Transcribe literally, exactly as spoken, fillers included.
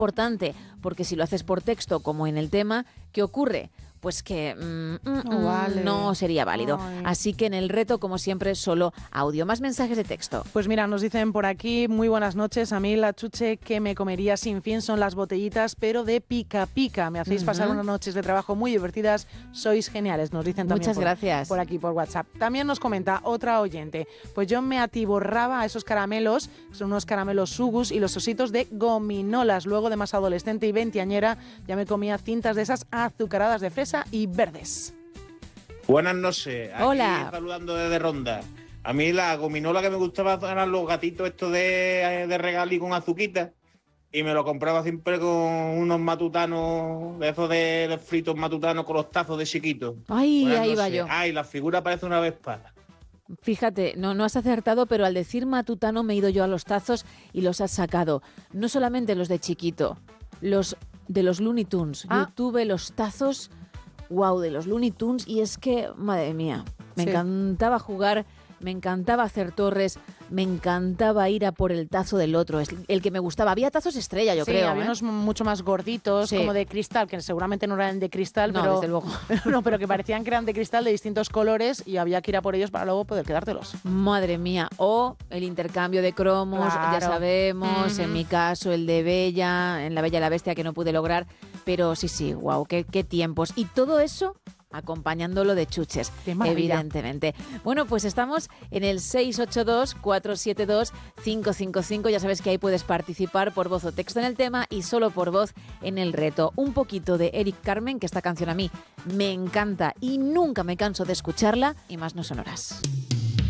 importante, porque si lo haces por texto, como en el tema, ¿qué ocurre? Pues que mm, mm, no, vale. no sería válido. Ay. Así que en el reto, como siempre, solo audio. Más mensajes de texto. Pues mira, nos dicen por aquí, muy buenas noches. A mí la chuche que me comería sin fin son las botellitas, pero de pica pica. Me hacéis uh-huh. pasar unas noches de trabajo muy divertidas. Sois geniales, nos dicen también. Muchas por, gracias. por aquí, por WhatsApp. También nos comenta otra oyente. Pues yo me atiborraba a esos caramelos, son unos caramelos Sugus y los ositos de gominolas. Luego de más adolescente y veinteañera, ya me comía cintas de esas azucaradas de fresa y verdes. Buenas noches. Aquí Hola. Saludando desde Ronda. A mí la gominola que me gustaba eran los gatitos estos de, de regalí con azuquita. Y me lo compraba siempre con unos matutanos, de esos de, de fritos matutanos con los tazos de chiquitos. Ay, Buenas ahí noches. va yo. Ay, la figura parece una vespa. Fíjate, no, no has acertado, pero al decir matutano me he ido yo a los tazos y los has sacado. No solamente los de chiquito, los de los Looney Tunes. Ah. Yo tuve los tazos, wow, de los Looney Tunes, y es que, madre mía, me Sí. encantaba jugar, me encantaba hacer torres, me encantaba ir a por el tazo del otro, es el que me gustaba. Había tazos estrella, yo sí, creo. había ¿eh? unos mucho más gorditos, Sí. como de cristal, que seguramente no eran de cristal, No, pero, desde luego. no, pero que parecían que eran de cristal de distintos colores y había que ir a por ellos para luego poder quedártelos. Madre mía, o el intercambio de cromos, Claro. ya sabemos, Uh-huh. en mi caso el de Bella, en La Bella y la Bestia, que no pude lograr, pero sí, sí, wow, qué, qué tiempos. Y todo eso acompañándolo de chuches, Qué maravilla. evidentemente. Bueno, pues estamos en el seis ocho dos, cuatro siete dos, cinco cinco cinco, ya sabes que ahí puedes participar por voz o texto en el tema y solo por voz en el reto. Un poquito de Eric Carmen, que esta canción a mí me encanta y nunca me canso de escucharla, y más no sonoras.